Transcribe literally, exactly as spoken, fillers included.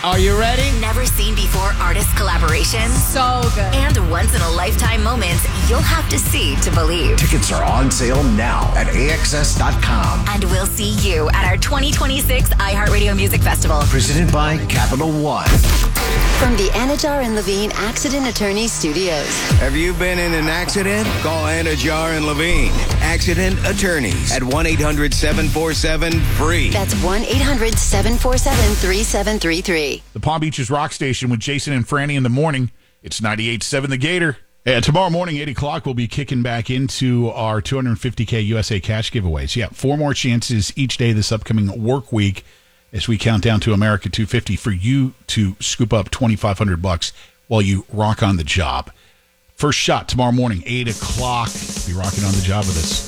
Are you ready? Never seen before artist collaborations. So good. And once-in-a-lifetime moments you'll have to see to believe. Tickets are on sale now at A X S dot com. And we'll see you at our twenty twenty-six iHeartRadio Music Festival. Presented by Capital One. From the Anajar and Levine Accident Attorney Studios. Have you been in an accident? Call Anajar and Levine, Accident Attorneys, at one eight hundred seven four seven free. That's one eight hundred seven four seven three seven three three. The Palm Beaches Rock Station with Jason and Franny in the morning. It's ninety-eight point seven The Gator. And tomorrow morning, eight o'clock, we'll be kicking back into our two hundred fifty K U S A cash giveaways. Yeah, four more chances each day this upcoming work week as we count down to America two fifty for you to scoop up twenty-five hundred bucks while you rock on the job. First shot tomorrow morning, eight o'clock. Be rocking on the job with us.